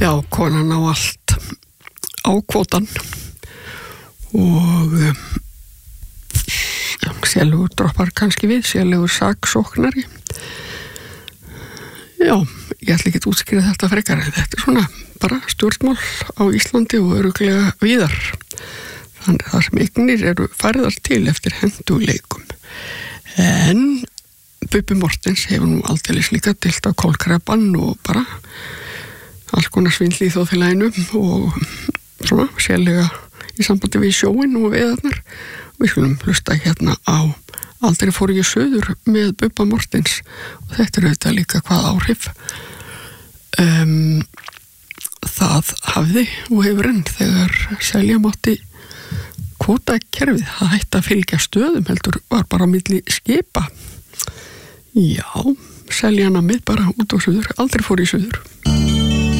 Já, konan á allt á kvótan og sérlegur droppar kannski við, sérlegur saksóknari. Já, ég ætla ekki að útskýra þetta frekar, þetta svona bara stjórnmál á Íslandi og örugglega víðar. Þannig að það sem eignir eru færðar til eftir hentugleikum. En Bubbi Morthens hefur nú aldeilis líka deilt á kolkrabbann og bara alls konar svindl í þjóðfélaginu og svona sérlega í sambandi við sjóinn og veiðarnar. Við skulum hlusta hérna á Aldrei fór ég suður með Bubba Morthens og þetta er auðvitað líka hvað áhrif það hafði og hefur enn þegar selja mátti kvótakerfið. Það hætti að fylgja stöðum heldur var bara á milli skipa. Já, selja namið bara út á suður, aldrei fór ég suður.